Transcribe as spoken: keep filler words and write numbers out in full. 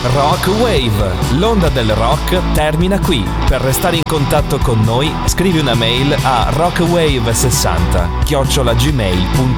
Rock Wave, l'onda del rock termina qui. Per restare in contatto con noi, scrivi una mail a rockwave sessanta chiocciola gmail punto com.